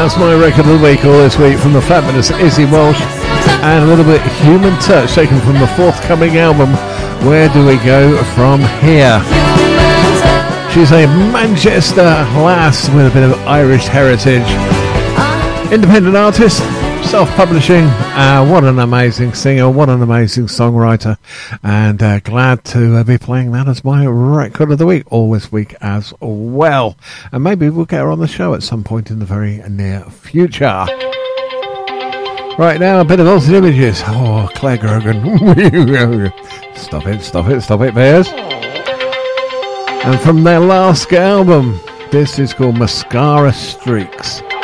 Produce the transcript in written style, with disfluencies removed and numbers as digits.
That's my record of the week all this week from the fabulous Izzy Walsh, and a little bit Human Touch taken from the forthcoming album Where Do We Go From Here. She's a Manchester lass with a bit of Irish heritage, independent artist, self-publishing. What an amazing singer, what an amazing songwriter, and glad to be playing that as my record of the week all this week as well. And maybe we'll get her on the show at some point in the very near future. Right now, a bit of Altered Images. Oh, Claire Grogan. Stop it, Bears. And from their last album, this is called Mascara Streaks.